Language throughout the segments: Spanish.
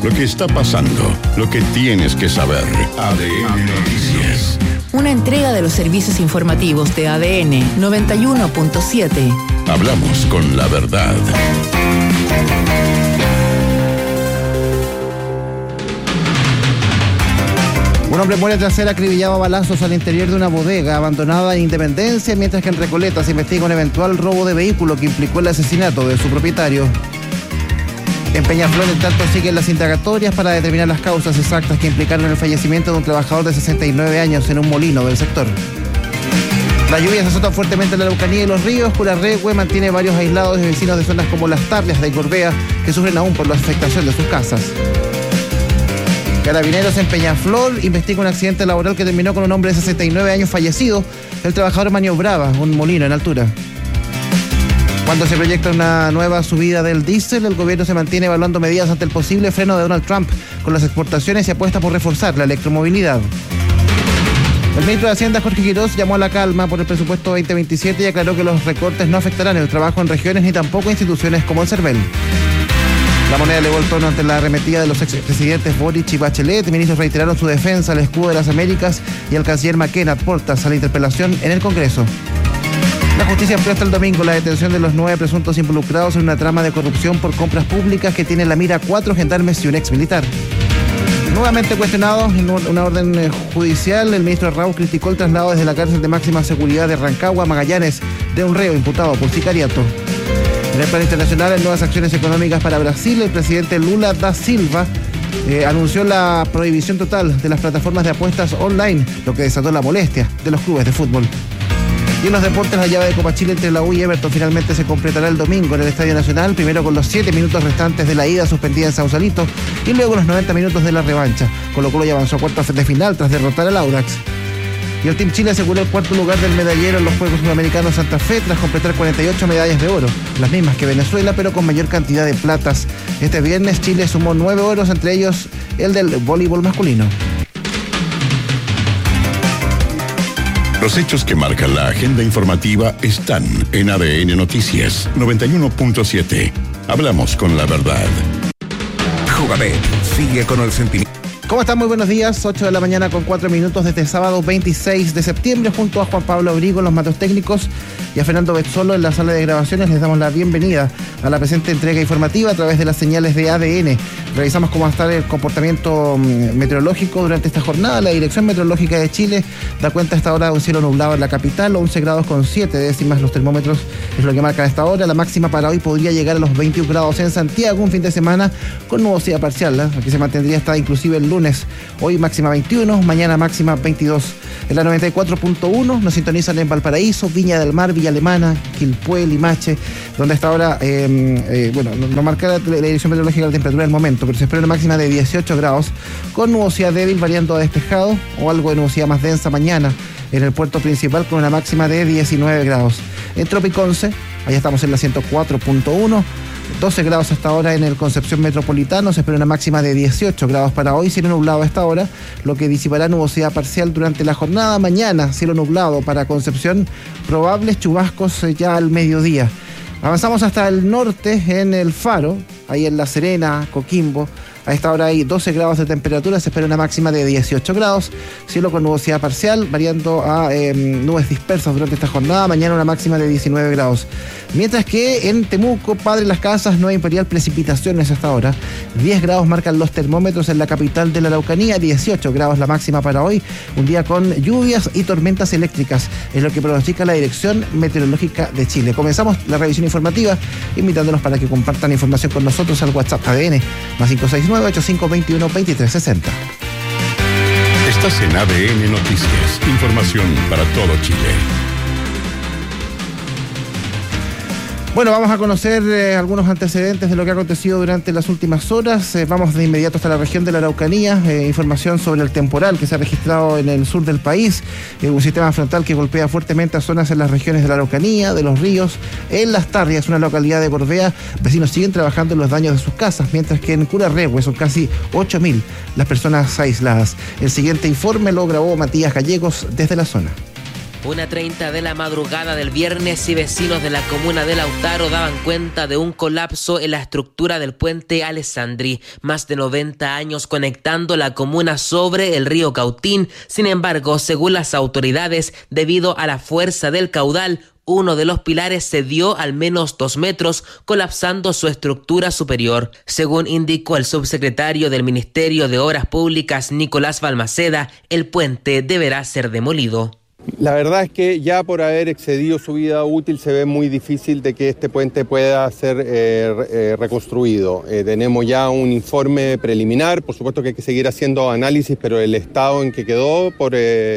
lo que está pasando, lo que tienes que saber. ADN Noticias. Una entrega de los servicios informativos de ADN 91.7. Hablamos con la verdad. Un hombre muere tras ser acribillado a balazos al interior de una bodega abandonada en Independencia, mientras que en Recoleta se investiga un eventual robo de vehículo que implicó el asesinato de su propietario. En Peñaflor, en tanto, siguen las indagatorias para determinar las causas exactas que implicaron el fallecimiento de un trabajador de 69 años en un molino del sector. Las lluvias azotan fuertemente la Araucanía y los ríos. Curarrehue mantiene varios aislados de vecinos de zonas como Las Tarrias de Gorbea, que sufren aún por la afectación de sus casas. Carabineros en Peñaflor investiga un accidente laboral que terminó con un hombre de 69 años fallecido. El trabajador maniobraba un molino en altura. Cuando se proyecta una nueva subida del diésel, el gobierno se mantiene evaluando medidas ante el posible freno de Donald Trump con las exportaciones y apuesta por reforzar la electromovilidad. El ministro de Hacienda, Jorge Quirós, llamó a la calma por el presupuesto 2027 y aclaró que los recortes no afectarán el trabajo en regiones ni tampoco instituciones como el CERVEL. La moneda elevó el tono ante la arremetida de los expresidentes Boric y Bachelet. Ministros reiteraron su defensa al escudo de las Américas y al canciller McKenna Portas a la interpelación en el Congreso. La justicia amplió hasta el domingo la detención de los 9 presuntos involucrados en una trama de corrupción por compras públicas que tiene en la mira 4 gendarmes y un exmilitar. Nuevamente cuestionado en una orden judicial, el ministro Raúl criticó el traslado desde la cárcel de máxima seguridad de Rancagua a Magallanes de un reo imputado por sicariato. En el plano internacional, en nuevas acciones económicas para Brasil, el presidente Lula da Silva anunció la prohibición total de las plataformas de apuestas online, lo que desató la molestia de los clubes de fútbol. Y en los deportes, la llave de Copa Chile entre la U y Everton finalmente se completará el domingo en el Estadio Nacional, primero con los 7 minutos restantes de la ida suspendida en Sausalito y luego los 90 minutos de la revancha. Colo-Colo ya avanzó a cuartos de final tras derrotar al Audax. Y el Team Chile aseguró el cuarto lugar del medallero en los Juegos Sudamericanos Santa Fe tras completar 48 medallas de oro, las mismas que Venezuela, pero con mayor cantidad de platas. Este viernes Chile sumó 9 oros, entre ellos el del voleibol masculino. Los hechos que marcan la agenda informativa están en ADN Noticias 91.7. Hablamos con la verdad. Jugabet sigue con el sentimiento. ¿Cómo están? Muy buenos días, 8 de la mañana con 4 minutos desde sábado 26 de septiembre, junto a Juan Pablo Abrigo en los mandos técnicos y a Fernando Betzolo en la sala de grabaciones. Les damos la bienvenida a la presente entrega informativa a través de las señales de ADN. Revisamos cómo va a estar el comportamiento meteorológico durante esta jornada. La Dirección Meteorológica de Chile da cuenta a esta hora de un cielo nublado en la capital, 11 grados con 7 décimas los termómetros, es lo que marca a esta hora. La máxima para hoy podría llegar a los 21 grados en Santiago, un fin de semana con nubosidad parcial, aquí se mantendría hasta inclusive el lunes. Hoy máxima 21, mañana máxima 22. En la 94.1 nos sintonizan en Valparaíso, Viña del Mar, Villa Alemana, Quilpué, Limache, donde hasta ahora, no marca la Dirección Meteorológica la temperatura del momento, pero se espera una máxima de 18 grados, con nubosidad débil variando a despejado o algo de nubosidad más densa mañana en el puerto principal con una máxima de 19 grados. En Tropiconce, allá estamos en la 104.1, 12 grados hasta ahora en el Concepción Metropolitano, se espera una máxima de 18 grados para hoy, cielo nublado a esta hora, lo que disipará nubosidad parcial durante la jornada. Mañana, cielo nublado para Concepción, probables chubascos ya al mediodía. Avanzamos hasta el norte en el Faro, ahí en La Serena, Coquimbo. A esta hora hay 12 grados de temperatura, se espera una máxima de 18 grados, cielo con nubosidad parcial, variando a nubes dispersas durante esta jornada, mañana una máxima de 19 grados. Mientras que en Temuco, Padre Las Casas, Nueva Imperial, precipitaciones hasta ahora, 10 grados marcan los termómetros en la capital de la Araucanía, 18 grados la máxima para hoy, un día con lluvias y tormentas eléctricas, es lo que pronostica la Dirección Meteorológica de Chile. Comenzamos la revisión informativa, invitándolos para que compartan información con nosotros al WhatsApp ADN, más 569-8521-2360. Estás en ADN Noticias, información para todo Chile. Bueno, vamos a conocer algunos antecedentes de lo que ha acontecido durante las últimas horas. Vamos de inmediato hasta la región de la Araucanía. Información sobre el temporal que se ha registrado en el sur del país. Un sistema frontal que golpea fuertemente a zonas en las regiones de la Araucanía, de los ríos. En Las Tarrias, una localidad de Gorbea, vecinos siguen trabajando en los daños de sus casas, mientras que en Curarrehue son casi 8.000 las personas aisladas. El siguiente informe lo grabó Matías Gallegos desde la zona. 1:30 de la madrugada del viernes y vecinos de la comuna de Lautaro daban cuenta de un colapso en la estructura del puente Alessandri, más de 90 años conectando la comuna sobre el río Cautín. Sin embargo, según las autoridades, debido a la fuerza del caudal, uno de los pilares cedió al menos 2 metros, colapsando su estructura superior. Según indicó el subsecretario del Ministerio de Obras Públicas, Nicolás Balmaceda, el puente deberá ser demolido. La verdad es que ya por haber excedido su vida útil se ve muy difícil de que este puente pueda ser reconstruido. Tenemos ya un informe preliminar, por supuesto que hay que seguir haciendo análisis, pero el estado en que quedó por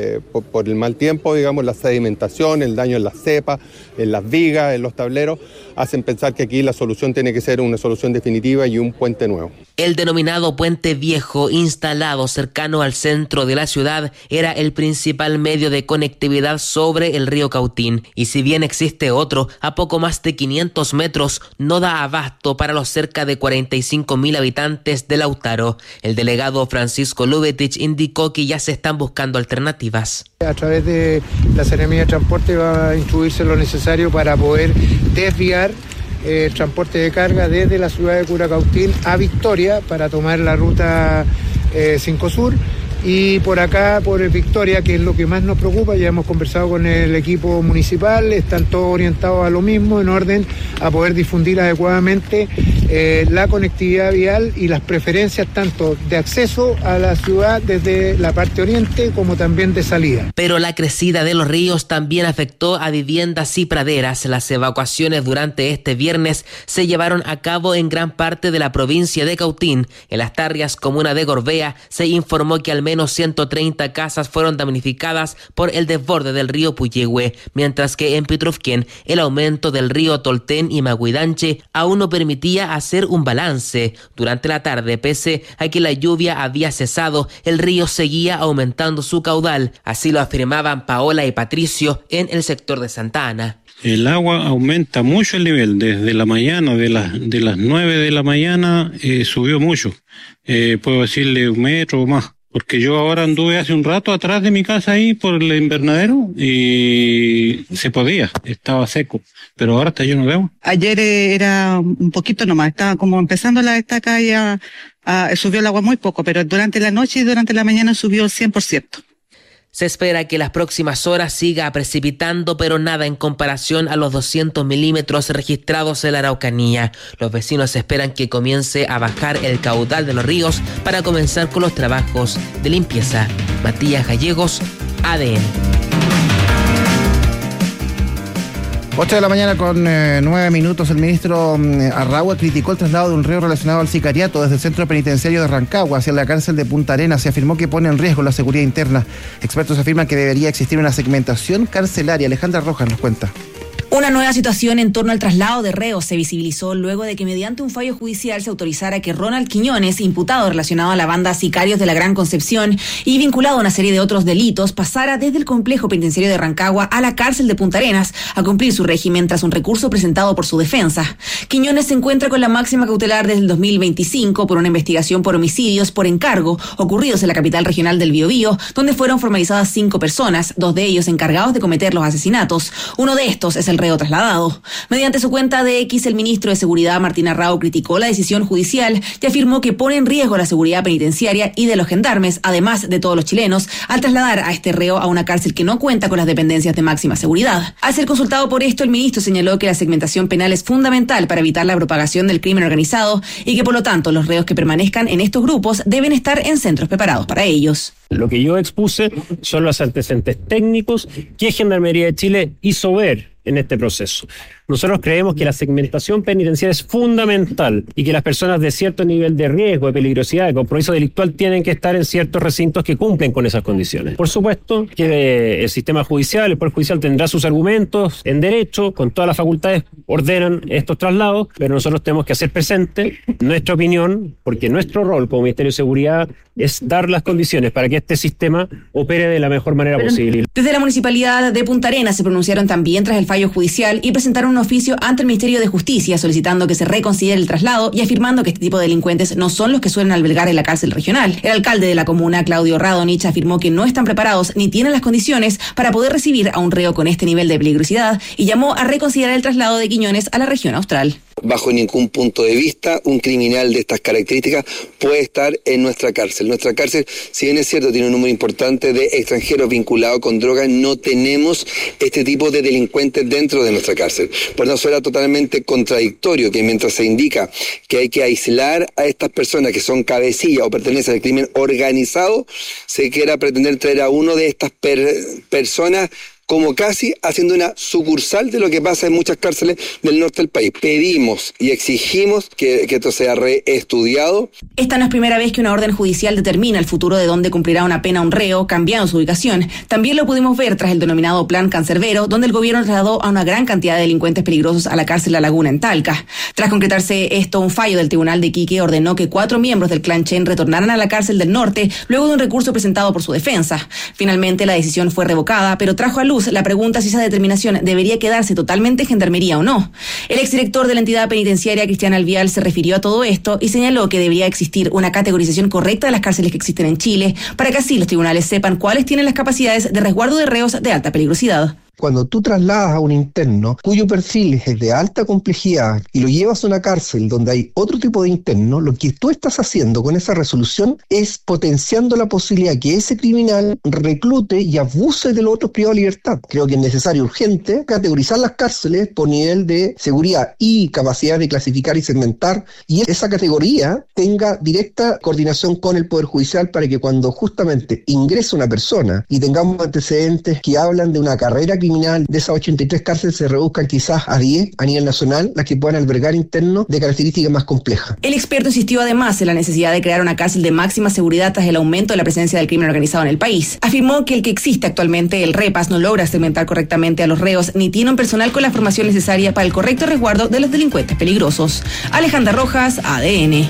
el mal tiempo, digamos, la sedimentación, el daño en las cepas, en las vigas, en los tableros, hacen pensar que aquí la solución tiene que ser una solución definitiva y un puente nuevo. El denominado Puente Viejo, instalado cercano al centro de la ciudad, era el principal medio de conectividad sobre el río Cautín, y si bien existe otro a poco más de 500 metros, no da abasto para los cerca de 45.000 habitantes de Lautaro. El delegado Francisco Lubetich indicó que ya se están buscando alternativas. A través de la Seremía de Transporte va a instruirse lo necesario para poder desviar el transporte de carga desde la ciudad de Curacautín a Victoria para tomar la ruta 5 Sur. Y por acá, por Victoria, que es lo que más nos preocupa, ya hemos conversado con el equipo municipal, están todos orientados a lo mismo, en orden a poder difundir adecuadamente la conectividad vial y las preferencias tanto de acceso a la ciudad desde la parte oriente como también de salida. Pero la crecida de los ríos también afectó a viviendas y praderas. Las evacuaciones durante este viernes se llevaron a cabo en gran parte de la provincia de Cautín. En Las Tarrias, comuna de Gorbea, se informó que al menos 130 casas fueron damnificadas por el desborde del río Puyehue, mientras que en Pitrufquén el aumento del río Tolten y Maguidanche aún no permitía hacer un balance. Durante la tarde, pese a que la lluvia había cesado, el río seguía aumentando su caudal. Así lo afirmaban Paola y Patricio en el sector de Santa Ana. El agua aumenta mucho el nivel, desde la mañana, de las 9 de la mañana subió mucho, puedo decirle 1 metro o más. Porque yo ahora anduve hace un rato atrás de mi casa ahí por el invernadero y se podía, estaba seco, pero ahora está lleno de agua. Ayer era un poquito nomás, estaba como empezando esta calle, subió el agua muy poco, pero durante la noche y durante la mañana subió el 100%. Se espera que las próximas horas siga precipitando, pero nada en comparación a los 200 milímetros registrados en la Araucanía. Los vecinos esperan que comience a bajar el caudal de los ríos para comenzar con los trabajos de limpieza. Matías Gallegos, ADN. 8 de la mañana con 9 minutos. El ministro Arraua criticó el traslado de un reo relacionado al sicariato desde el centro penitenciario de Rancagua hacia la cárcel de Punta Arenas. Se afirmó que pone en riesgo la seguridad interna. Expertos afirman que debería existir una segmentación carcelaria. Alejandra Rojas nos cuenta. Una nueva situación en torno al traslado de reos se visibilizó luego de que mediante un fallo judicial se autorizara que Ronald Quiñones, imputado relacionado a la banda Sicarios de la Gran Concepción y vinculado a una serie de otros delitos, pasara desde el complejo penitenciario de Rancagua a la cárcel de Punta Arenas a cumplir su régimen tras un recurso presentado por su defensa. Quiñones se encuentra con la máxima cautelar desde el 2025 por una investigación por homicidios por encargo ocurridos en la capital regional del Biobío, donde fueron formalizadas 5 personas, 2 de ellos encargados de cometer los asesinatos. Uno de estos es el reo trasladado. Mediante su cuenta de X, el ministro de Seguridad, Martín Arrau, criticó la decisión judicial y afirmó que pone en riesgo la seguridad penitenciaria y de los gendarmes, además de todos los chilenos, al trasladar a este reo a una cárcel que no cuenta con las dependencias de máxima seguridad. Al ser consultado por esto, el ministro señaló que la segmentación penal es fundamental para evitar la propagación del crimen organizado y que, por lo tanto, los reos que permanezcan en estos grupos deben estar en centros preparados para ellos. Lo que yo expuse son los antecedentes técnicos que Gendarmería de Chile hizo ver en este proceso. Nosotros creemos que la segmentación penitenciaria es fundamental y que las personas de cierto nivel de riesgo, de peligrosidad, de compromiso delictual tienen que estar en ciertos recintos que cumplen con esas condiciones. Por supuesto que el sistema judicial, el Poder Judicial tendrá sus argumentos en derecho, con todas las facultades ordenan estos traslados, pero nosotros tenemos que hacer presente nuestra opinión, porque nuestro rol como Ministerio de Seguridad es dar las condiciones para que este sistema opere de la mejor manera posible. Desde la Municipalidad de Punta Arenas se pronunciaron también tras el fallo judicial y presentaron oficio ante el Ministerio de Justicia solicitando que se reconsidere el traslado y afirmando que este tipo de delincuentes no son los que suelen albergar en la cárcel regional. El alcalde de la comuna, Claudio Radonich, afirmó que no están preparados ni tienen las condiciones para poder recibir a un reo con este nivel de peligrosidad y llamó a reconsiderar el traslado de Quiñones a la región austral. Bajo ningún punto de vista, un criminal de estas características puede estar en nuestra cárcel. Nuestra cárcel, si bien es cierto, tiene un número importante de extranjeros vinculados con drogas, no tenemos este tipo de delincuentes dentro de nuestra cárcel. Por eso era totalmente contradictorio que mientras se indica que hay que aislar a estas personas que son cabecillas o pertenecen al crimen organizado, se quiera pretender traer a uno de estas personas como casi haciendo una sucursal de lo que pasa en muchas cárceles del norte del país. Pedimos y exigimos que esto sea reestudiado. Esta no es primera vez que una orden judicial determina el futuro de dónde cumplirá una pena un reo, cambiando su ubicación. También lo pudimos ver tras el denominado Plan Cancerbero, donde el gobierno trasladó a una gran cantidad de delincuentes peligrosos a la cárcel La Laguna en Talca. Tras concretarse esto, un fallo del Tribunal de Iquique ordenó que 4 miembros del clan Chen retornaran a la cárcel del norte luego de un recurso presentado por su defensa. Finalmente, la decisión fue revocada, pero trajo a luz la pregunta si esa determinación debería quedarse totalmente en Gendarmería o no. El exdirector de la entidad penitenciaria, Cristian Alvial, se refirió a todo esto y señaló que debería existir una categorización correcta de las cárceles que existen en Chile para que así los tribunales sepan cuáles tienen las capacidades de resguardo de reos de alta peligrosidad. Cuando tú trasladas a un interno cuyo perfil es de alta complejidad y lo llevas a una cárcel donde hay otro tipo de interno, lo que tú estás haciendo con esa resolución es potenciando la posibilidad que ese criminal reclute y abuse de los otros privados de libertad. Creo que es necesario, urgente, categorizar las cárceles por nivel de seguridad y capacidad de clasificar y segmentar, y esa categoría tenga directa coordinación con el Poder Judicial para que cuando justamente ingrese una persona y tengamos antecedentes que hablan de una carrera criminal, de esas 83 cárceles se reduzcan quizás a 10 a nivel nacional, las que puedan albergar internos de características más complejas. El experto insistió además en la necesidad de crear una cárcel de máxima seguridad tras el aumento de la presencia del crimen organizado en el país. Afirmó que el que existe actualmente, el REPAS, no logra segmentar correctamente a los reos ni tiene un personal con la formación necesaria para el correcto resguardo de los delincuentes peligrosos. Alejandra Rojas, ADN.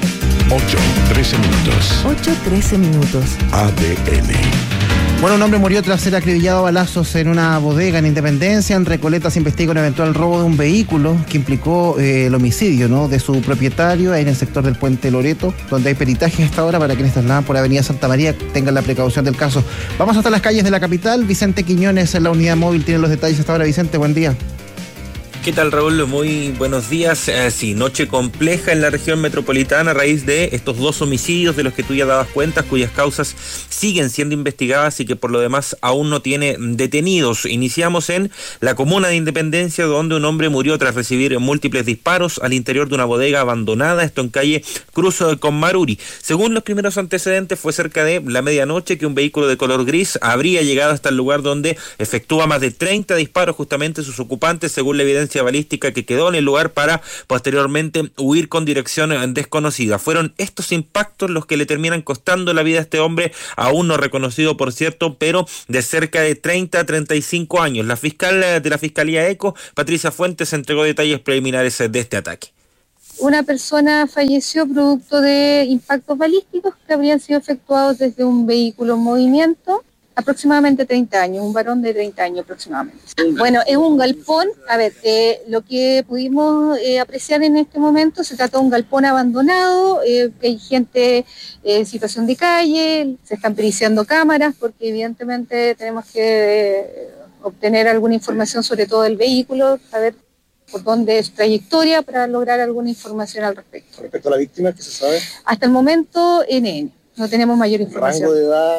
8:13 minutos. ADN. Bueno, un hombre murió tras ser acribillado a balazos en una bodega en Independencia. En Recoleta se investiga un eventual robo de un vehículo que implicó el homicidio, ¿no?, de su propietario ahí en el sector del Puente Loreto, donde hay peritajes a esta hora para quienes trasladan por Avenida Santa María tengan la precaución del caso. Vamos hasta las calles de la capital. Vicente Quiñones en la unidad móvil tiene los detalles hasta ahora. Vicente, buen día. ¿Qué tal, Raúl? Muy buenos días. Sí, noche compleja en la región metropolitana a raíz de estos 2 homicidios de los que tú ya dabas cuenta, cuyas causas siguen siendo investigadas y que por lo demás aún no tiene detenidos. Iniciamos en la comuna de Independencia, donde un hombre murió tras recibir múltiples disparos al interior de una bodega abandonada, esto en calle Cruz con Maruri. Según los primeros antecedentes, fue cerca de la medianoche que un vehículo de color gris habría llegado hasta el lugar donde efectúa más de 30 disparos justamente sus ocupantes, según la evidencia balística que quedó en el lugar, para posteriormente huir con dirección desconocida. Fueron estos impactos los que le terminan costando la vida a este hombre, aún no reconocido por cierto, pero de cerca de 30 a 35 años. La fiscal de la Fiscalía ECO, Patricia Fuentes, entregó detalles preliminares de este ataque. Una persona falleció producto de impactos balísticos que habrían sido efectuados desde un vehículo en movimiento. Aproximadamente 30 años, un varón de 30 años aproximadamente. Bueno, es un galpón, lo que pudimos apreciar en este momento, se trata de un galpón abandonado, hay gente en situación de calle, se están periciando cámaras, porque evidentemente tenemos que obtener alguna información sobre todo del vehículo, saber por dónde es trayectoria para lograr alguna información al respecto. Respecto a la víctima, ¿qué se sabe? Hasta el momento, NN, no tenemos mayor información. ¿Rango de edad?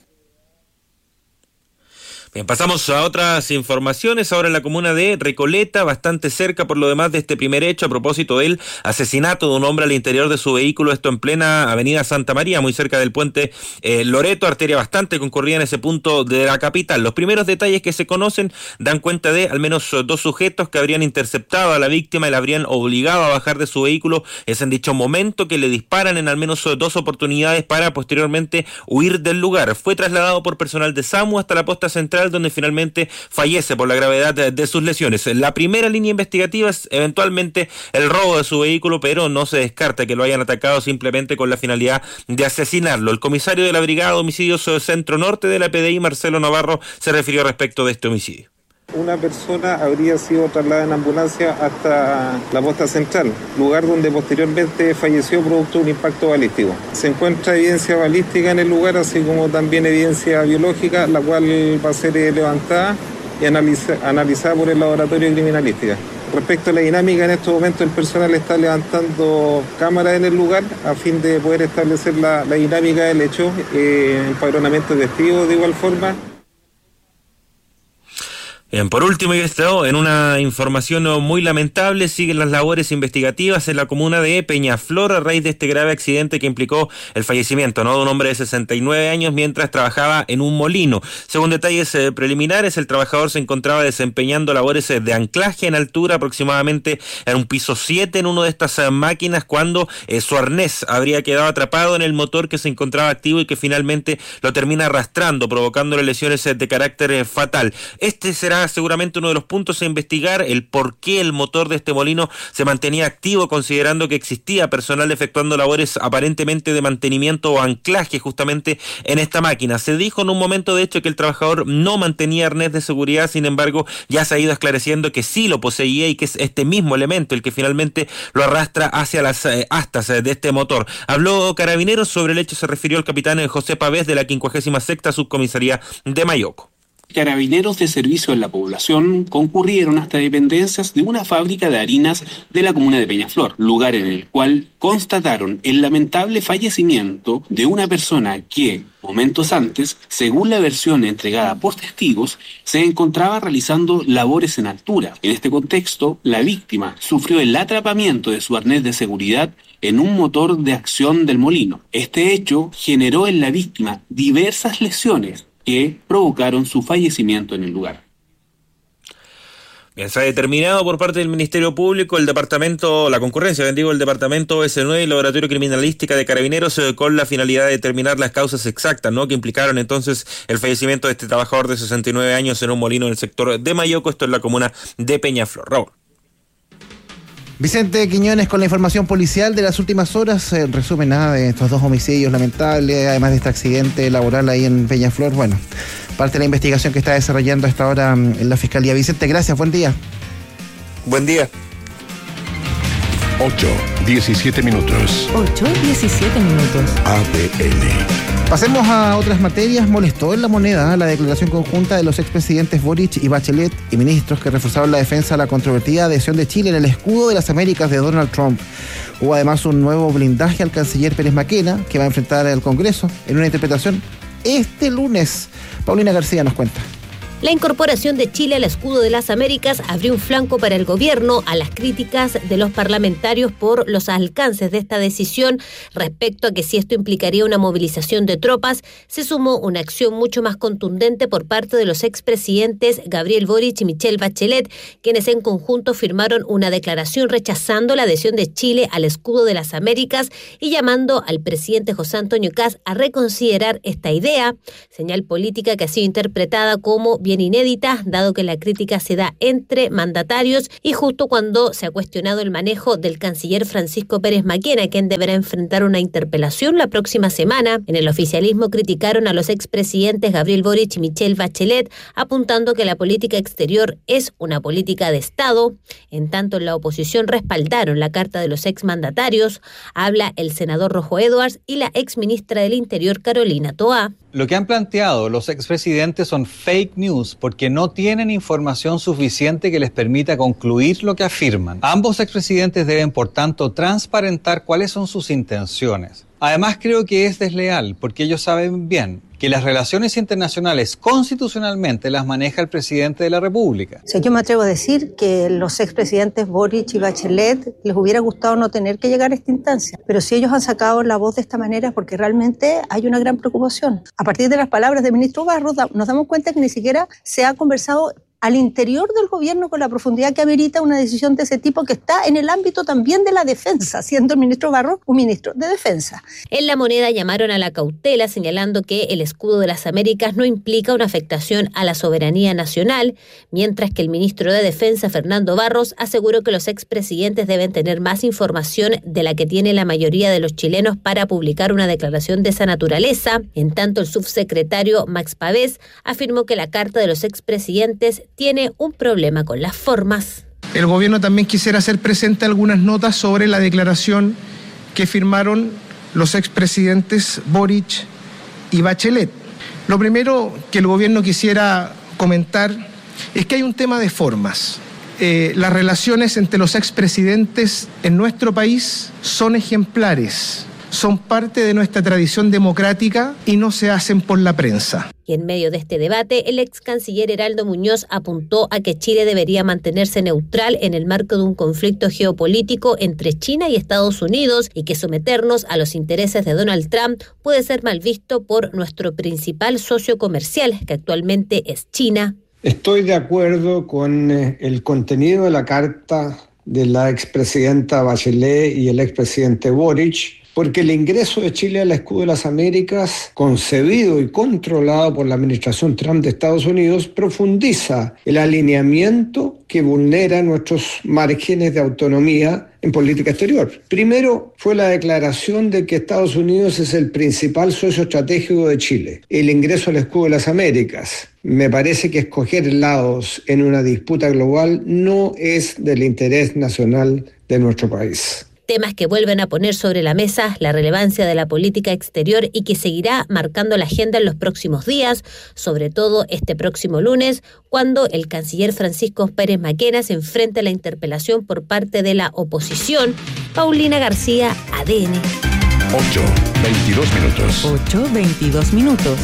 Bien, pasamos a otras informaciones. Ahora en la comuna de Recoleta, bastante cerca por lo demás de este primer hecho, a propósito del asesinato de un hombre al interior de su vehículo, esto en plena avenida Santa María, muy cerca del puente Loreto, arteria bastante concurrida en ese punto de la capital. Los primeros detalles que se conocen dan cuenta de al menos 2 sujetos que habrían interceptado a la víctima y la habrían obligado a bajar de su vehículo. Es en dicho momento que le disparan en al menos 2 oportunidades para posteriormente huir del lugar. Fue trasladado por personal de SAMU hasta la posta central, donde finalmente fallece por la gravedad de sus lesiones. La primera línea investigativa es eventualmente el robo de su vehículo, pero no se descarta que lo hayan atacado simplemente con la finalidad de asesinarlo. El comisario de la Brigada de Homicidios Centro Norte de la PDI, Marcelo Navarro, se refirió respecto de este homicidio. una persona habría sido trasladada en ambulancia hasta la posta central, lugar donde posteriormente falleció producto de un impacto balístico. Se encuentra evidencia balística en el lugar, así como también evidencia biológica, la cual va a ser levantada y analizada por el laboratorio de criminalística. Respecto a la dinámica, en estos momentos el personal está levantando cámaras en el lugar a fin de poder establecer la dinámica del hecho, empadronamiento de testigos de igual forma. Bien, por último, y esto, en una información muy lamentable, siguen las labores investigativas en la comuna de Peñaflor a raíz de este grave accidente que implicó el fallecimiento, de un hombre de 69 años mientras trabajaba en un molino. Según detalles preliminares, el trabajador se encontraba desempeñando labores de anclaje en altura, aproximadamente en un piso 7 en una de estas máquinas, cuando su arnés habría quedado atrapado en el motor que se encontraba activo y que finalmente lo termina arrastrando, provocándole lesiones de carácter fatal. Este será seguramente uno de los puntos a investigar, el por qué el motor de este molino se mantenía activo, considerando que existía personal efectuando labores aparentemente de mantenimiento o anclaje justamente en esta máquina. Se dijo en un momento, de hecho, que el trabajador no mantenía arnés de seguridad, sin embargo, ya se ha ido esclareciendo que sí lo poseía y que es este mismo elemento el que finalmente lo arrastra hacia las astas de este motor. Habló Carabineros sobre el hecho, se refirió el capitán José Pavés de la 56ª Subcomisaría de Mayoco. Carabineros de servicio en la población concurrieron hasta dependencias de una fábrica de harinas de la comuna de Peñaflor, lugar en el cual constataron el lamentable fallecimiento de una persona que, momentos antes, según la versión entregada por testigos, se encontraba realizando labores en altura. En este contexto, la víctima sufrió el atrapamiento de su arnés de seguridad en un motor de acción del molino. Este hecho generó en la víctima diversas lesiones que provocaron su fallecimiento en el lugar. Bien, se ha determinado por parte del Ministerio Público, el Departamento, la concurrencia, el Departamento S9 y el Laboratorio Criminalística de Carabineros con la finalidad de determinar las causas exactas, que implicaron entonces el fallecimiento de este trabajador de 69 años en un molino en el sector de Mayoco, esto en la comuna de Peñaflor. Raúl. Vicente Quiñones con la información policial de las últimas horas. Resumen de estos dos homicidios lamentables, además de este accidente laboral ahí en Peñaflor. Bueno, parte de la investigación que está desarrollando a esta hora en la Fiscalía. Vicente, gracias, buen día. Buen día. 8:17 minutos. 8:17 minutos. ADN. Pasemos a otras materias. Molestó en La Moneda la declaración conjunta de los expresidentes Boric y Bachelet y ministros que reforzaron la defensa a la controvertida adhesión de Chile en el escudo de las Américas de Donald Trump. Hubo además un nuevo blindaje al canciller Pérez Maquena, que va a enfrentar al Congreso en una interpretación este lunes. Paulina García nos cuenta. La incorporación de Chile al escudo de las Américas abrió un flanco para el gobierno a las críticas de los parlamentarios por los alcances de esta decisión. Respecto a que si esto implicaría una movilización de tropas, se sumó una acción mucho más contundente por parte de los expresidentes Gabriel Boric y Michelle Bachelet, quienes en conjunto firmaron una declaración rechazando la adhesión de Chile al escudo de las Américas y llamando al presidente José Antonio Kast a reconsiderar esta idea, señal política que ha sido interpretada como bien inédita, dado que la crítica se da entre mandatarios y justo cuando se ha cuestionado el manejo del canciller Francisco Pérez Maquena, quien deberá enfrentar una interpelación la próxima semana. En el oficialismo criticaron a los expresidentes Gabriel Boric y Michelle Bachelet, apuntando que la política exterior es una política de Estado. En tanto, en la oposición respaldaron la carta de los exmandatarios. Habla el senador Rojo Edwards y la exministra del Interior Carolina Toá. Lo que han planteado los expresidentes son fake news porque no tienen información suficiente que les permita concluir lo que afirman. Ambos expresidentes deben, por tanto, transparentar cuáles son sus intenciones. Además, creo que es desleal porque ellos saben bien que las relaciones internacionales constitucionalmente las maneja el presidente de la República. Yo me atrevo a decir que los expresidentes Boric y Bachelet les hubiera gustado no tener que llegar a esta instancia, pero si ellos han sacado la voz de esta manera porque realmente hay una gran preocupación. A partir de las palabras del ministro Barros nos damos cuenta que ni siquiera se ha conversado al interior del gobierno con la profundidad que amerita una decisión de ese tipo que está en el ámbito también de la defensa, siendo el ministro Barros un ministro de defensa. En La Moneda llamaron a la cautela, señalando que el escudo de las Américas no implica una afectación a la soberanía nacional, mientras que el ministro de Defensa, Fernando Barros, aseguró que los expresidentes deben tener más información de la que tiene la mayoría de los chilenos para publicar una declaración de esa naturaleza. En tanto, el subsecretario Max Pavés afirmó que la carta de los expresidentes tiene un problema con las formas. El gobierno también quisiera hacer presente algunas notas sobre la declaración que firmaron los expresidentes Boric y Bachelet. Lo primero que el gobierno quisiera comentar es que hay un tema de formas. Las relaciones entre los expresidentes en nuestro país son ejemplares, son parte de nuestra tradición democrática y no se hacen por la prensa. Y en medio de este debate, el ex canciller Heraldo Muñoz apuntó a que Chile debería mantenerse neutral en el marco de un conflicto geopolítico entre China y Estados Unidos y que someternos a los intereses de Donald Trump puede ser mal visto por nuestro principal socio comercial, que actualmente es China. Estoy de acuerdo con el contenido de la carta de la expresidenta Bachelet y el expresidente Boric, porque el ingreso de Chile al escudo de las Américas, concebido y controlado por la administración Trump de Estados Unidos, profundiza el alineamiento que vulnera nuestros márgenes de autonomía en política exterior. Primero fue la declaración de que Estados Unidos es el principal socio estratégico de Chile. El ingreso al escudo de las Américas. Me parece que escoger lados en una disputa global no es del interés nacional de nuestro país. Temas que vuelven a poner sobre la mesa la relevancia de la política exterior y que seguirá marcando la agenda en los próximos días, sobre todo este próximo lunes, cuando el canciller Francisco Pérez Maquena se enfrenta a la interpelación por parte de la oposición. Paulina García, ADN. 8:22 minutos.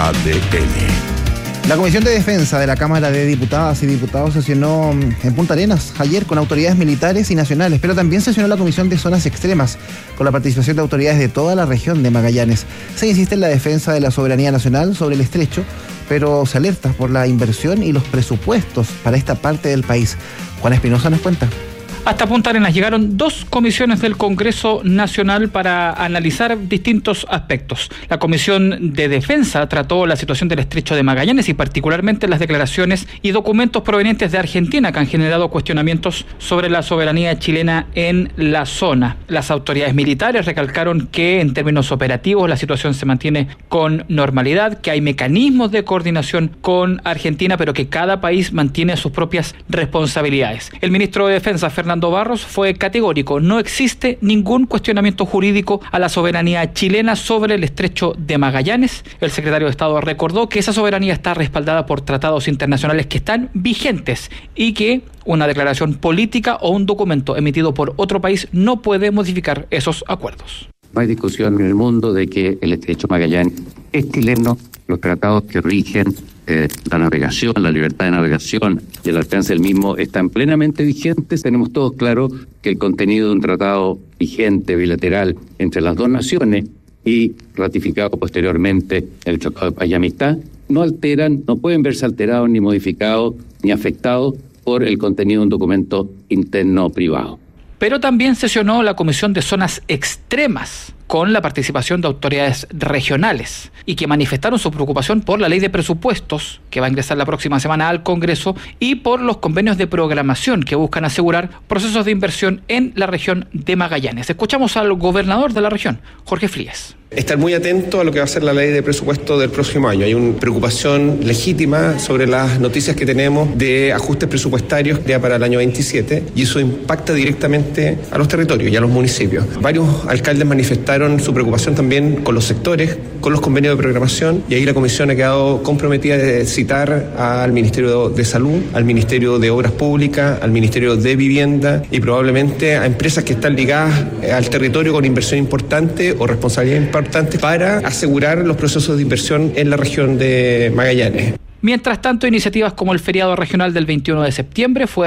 ADN. La Comisión de Defensa de la Cámara de Diputadas y Diputados sesionó en Punta Arenas ayer con autoridades militares y nacionales, pero también sesionó la Comisión de Zonas Extremas con la participación de autoridades de toda la región de Magallanes. Se insiste en la defensa de la soberanía nacional sobre el estrecho, pero se alerta por la inversión y los presupuestos para esta parte del país. Juan Espinosa nos cuenta. Hasta Punta Arenas llegaron 2 comisiones del Congreso Nacional para analizar distintos aspectos. La Comisión de Defensa trató la situación del Estrecho de Magallanes y particularmente las declaraciones y documentos provenientes de Argentina que han generado cuestionamientos sobre la soberanía chilena en la zona. Las autoridades militares recalcaron que en términos operativos la situación se mantiene con normalidad, que hay mecanismos de coordinación con Argentina, pero que cada país mantiene sus propias responsabilidades. El ministro de Defensa, Fernando Barros, fue categórico: no existe ningún cuestionamiento jurídico a la soberanía chilena sobre el Estrecho de Magallanes. El secretario de Estado recordó que esa soberanía está respaldada por tratados internacionales que están vigentes y que una declaración política o un documento emitido por otro país no puede modificar esos acuerdos. No hay discusión en el mundo de que el Estrecho Magallanes es chileno. Los tratados que rigen la navegación, la libertad de navegación y el alcance del mismo están plenamente vigentes. Tenemos todos claro que el contenido de un tratado vigente bilateral entre las dos naciones y ratificado posteriormente el Tratado de Paz y Amistad no alteran, no pueden verse alterados ni modificados ni afectados por el contenido de un documento interno privado. Pero también sesionó la Comisión de Zonas Extremas con la participación de autoridades regionales y que manifestaron su preocupación por la ley de presupuestos que va a ingresar la próxima semana al Congreso y por los convenios de programación que buscan asegurar procesos de inversión en la región de Magallanes. Escuchamos al gobernador de la región, Jorge Frías. Estar muy atento a lo que va a ser la ley de presupuesto del próximo año. Hay una preocupación legítima sobre las noticias que tenemos de ajustes presupuestarios ya para el año 27 y eso impacta directamente a los territorios y a los municipios. Varios alcaldes manifestaron su preocupación también con los sectores, con los convenios de programación y ahí la Comisión ha quedado comprometida de citar al Ministerio de Salud, al Ministerio de Obras Públicas, al Ministerio de Vivienda y probablemente a empresas que están ligadas al territorio con inversión importante o responsabilidad importante para asegurar los procesos de inversión en la región de Magallanes. Mientras tanto, iniciativas como el feriado regional del 21 de septiembre fue